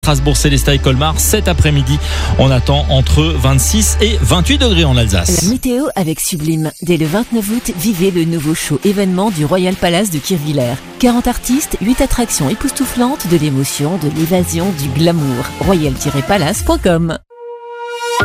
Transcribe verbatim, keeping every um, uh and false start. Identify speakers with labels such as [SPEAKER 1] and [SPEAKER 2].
[SPEAKER 1] Strasbourg, Célestat et Colmar, cet après-midi, on attend entre vingt-six et vingt-huit degrés en Alsace.
[SPEAKER 2] La météo avec Sublime. Dès le vingt-neuf août, vivez le nouveau show événement du Royal Palace de Kirchwiller. quarante artistes, huit attractions époustouflantes, de l'émotion, de l'évasion, du glamour. royal tiret palace point com